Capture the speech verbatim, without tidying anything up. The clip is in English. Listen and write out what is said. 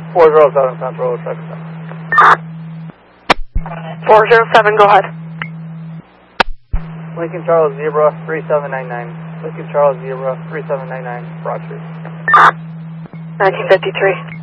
four zero seven Central, check that. four zero seven, go ahead. Lincoln Charles Zebra three seven nine nine. Lincoln Charles Zebra three seven nine nine, Broad Street. nineteen fifty-three.